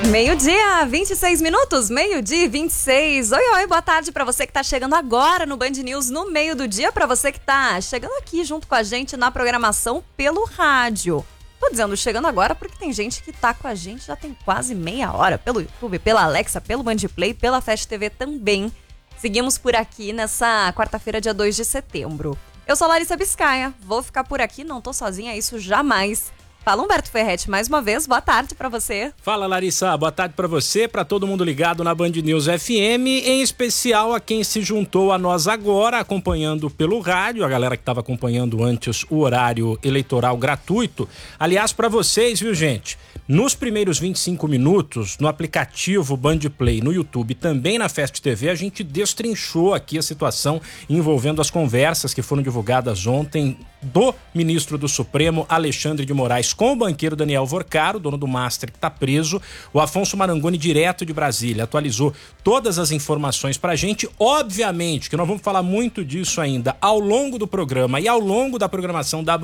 Meio-dia, 26 minutos, meio-dia 26. Oi, oi, boa tarde pra você que tá chegando agora no Band News no meio do dia, pra você que tá chegando aqui junto com a gente na programação pelo rádio. Tô dizendo chegando agora porque tem gente que tá com a gente já tem quase meia hora, pelo YouTube, pela Alexa, pelo Bandplay, pela Fast TV também. Seguimos por aqui nessa quarta-feira, dia 2 de setembro. Eu sou Larissa Biscaia, vou ficar por aqui, não tô sozinha, isso jamais. Fala, Humberto Ferretti, mais uma vez, boa tarde pra você. Fala, Larissa, boa tarde pra você, pra todo mundo ligado na Band News FM, em especial a quem se juntou a nós agora, acompanhando pelo rádio, a galera que estava acompanhando antes o horário eleitoral gratuito. Aliás, pra vocês, viu, gente? Nos primeiros 25 minutos, no aplicativo Bandplay, no YouTube, também na Fast TV, a gente destrinchou aqui a situação envolvendo as conversas que foram divulgadas ontem do ministro do Supremo, Alexandre de Moraes, com o banqueiro Daniel Vorcaro, dono do Master, que está preso. O Afonso Marangoni, direto de Brasília, atualizou todas as informações pra gente. Obviamente que nós vamos falar muito disso ainda ao longo do programa e ao longo da programação da